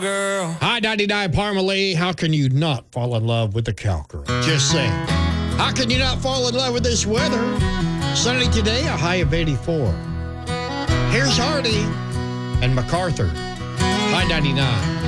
Girl. Hi, 99 Parmalee. How can you not fall in love with the cowgirl? Just saying. How can you not fall in love with this weather? Sunny today, a high of 84. Here's Hardy and MacArthur. Hi, 99.